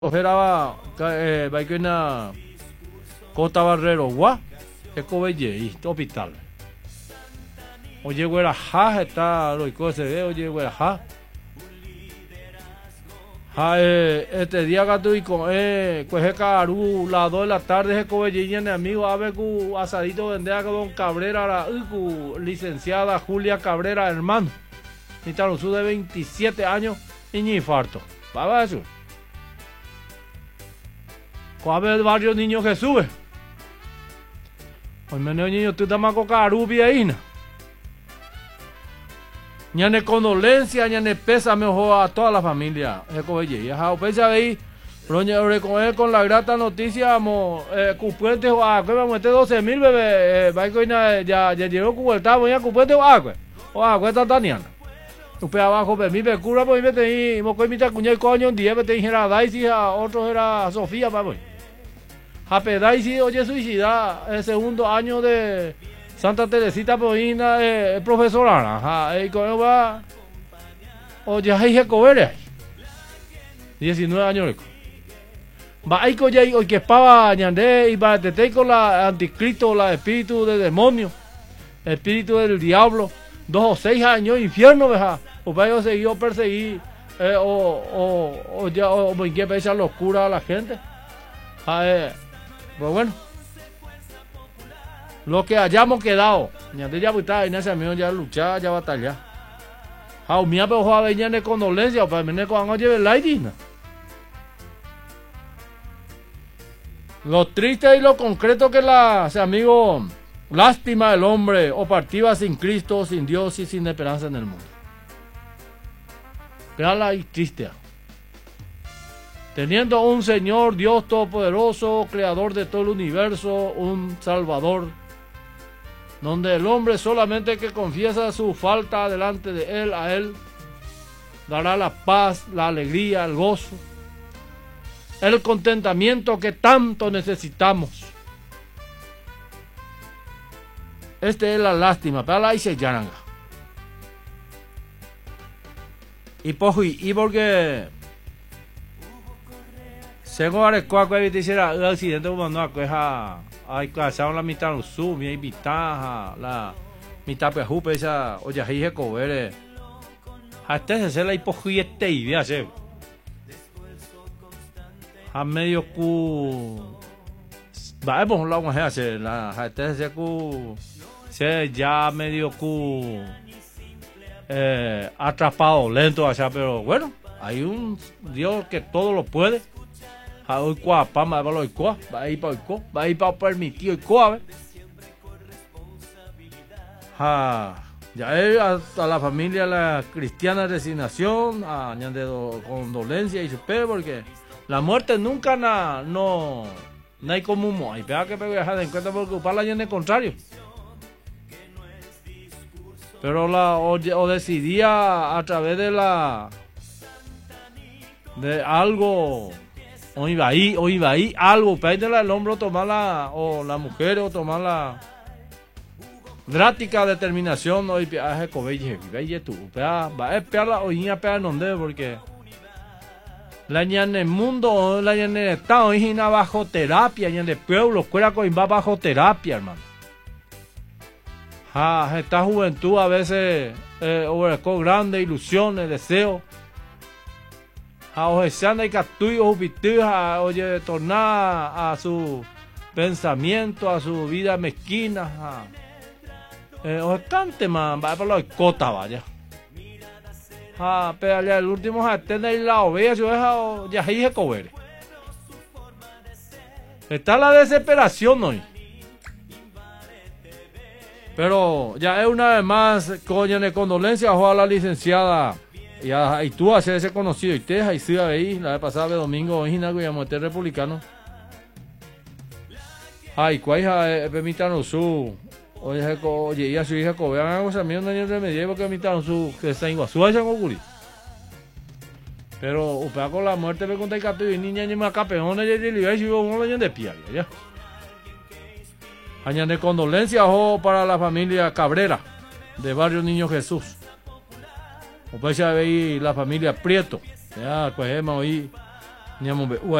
Ojeraba vaina Cota Barrero gua Ecobelle hospital. Oye güera ja está lo que se ve oye güera ja. Este día gatuico coge caru las 2 de la tarde se cobellilla mi amigo ave cu asadito vendea con Cabrera la licenciada Julia Cabrera hermano. Ni tal su de 27 años y ni infarto. Va eso. ¿Cuál el barrio Niño Jesús? Hoy me niño tú estás con carubi ahí, ¿no? Ñane condolencia, ñane pésame a toda la familia. Ya pesa ahí, con la grata noticia, cupuente o agua, vamos a meter 12.000 bebé, ya llegó cupuente, voy a cupuente o agua está taniana. Usted abajo, mi cura, pues me te mo coi mi cuña coño un día me te dijera Daisy, a otro era Sofía, pues. A Daisy, oye, suicida, el segundo año de Santa Teresita Poina, profesora, ajá, ¿cómo va? Oye, ahí se cobre, 19 años. Va ahí con ya, hoy que espaba ñandé, y va a con la anticristo, la espíritu del demonio, espíritu del diablo, 2 o 6 años, infierno, veja, o vaya seguido perseguir, o en qué echar locura a la gente. Pues bueno, lo que hayamos quedado, ñandé ya está en ese amigo ya luchar, ya batallar. Jau mía pero joa veña de condolencia, para venir con algo lleve la idina. Lo triste y lo concreto que ese amigo, lástima del hombre, o partida sin Cristo, sin Dios y sin esperanza en el mundo. Véala y triste. Teniendo un Señor, Dios Todopoderoso, Creador de todo el universo, un Salvador, donde el hombre solamente que confiesa su falta delante de Él, a Él dará la paz, la alegría, el gozo, el contentamiento que tanto necesitamos. Este es la lástima, para la se yaranga. Y porque según arecoa que hiciera el accidente cuando acoja hay casado la mitad del sur, mi mitad la mitad pejupe esa oye ahí se cobre hasta se la hipojiste y vea se a medio cu vamos la vamos a hacer la hasta se cu se ya medio cu atrapado lento allá, pero bueno, hay un Dios que todo lo puede. Hoy cuá, pama va lo cuá, va ahí para el va ahí para permitir el cuá, ya es a la familia la cristiana resignación, a ñande condolencia y supero porque la muerte nunca no hay como hay pega que dejar de encuentro porque ocuparla en el contrario. Pero o decidía a través de algo o iba ahí algo, pedirle al hombre tomarla o la mujer o tomar la drástica determinación hoy viaje cobelle tú va a esperar hoy a pegar donde porque la ña en el mundo la ña en el estado es una bajo terapia ña de pueblo fuera con va bajo terapia hermano. Esta juventud a veces con grandes ilusiones, deseos. Oye, se anda y captuyo, oye, tornar a su pensamiento, a su vida mezquina. Oye, cante, man, va para la cota, vaya. Pero el último atende la oveja, ya ahí se cobre. Está la desesperación hoy. Pero ya es una vez más, coño, de condolencia a la licenciada. Y tú haces ese conocido. Y te ahí sí ahí, la vez pasada de domingo, y a este republicano. Ay, cuája, permítanos su. Oye, y a su hija, vean algo también, no hay remedio, porque permítanos su, que está en Guazú, esa cocuri. Pero, upea con la muerte, me conté que y niña, ni más capeones, y le iba a un año de pie, ya. Añade condolencias para la familia Cabrera de Barrio Niño Jesús. O puede ser la familia Prieto. Ya, pues hemos oído Ñamombe.